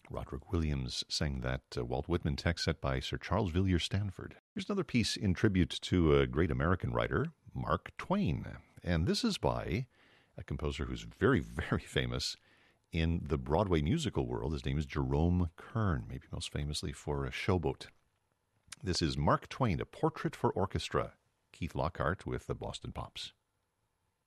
Roderick Williams sang that Walt Whitman text set by Sir Charles Villiers Stanford. Here's another piece in tribute to a great American writer, Mark Twain. And this is by a composer who's very, very famous in the Broadway musical world. His name is Jerome Kern, maybe most famously for Showboat. This is Mark Twain, A Portrait for Orchestra. Keith Lockhart with the Boston Pops.